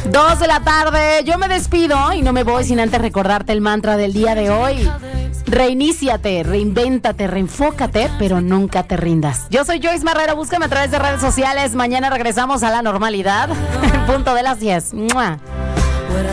2 de la tarde, yo me despido y no me voy sin antes recordarte el mantra del día de hoy. Reiníciate, reinvéntate, reenfócate, pero nunca te rindas. Yo soy Joyce Marrero, búscame a través de redes sociales. Mañana regresamos a la normalidad en punto de las 10. ¡Mua!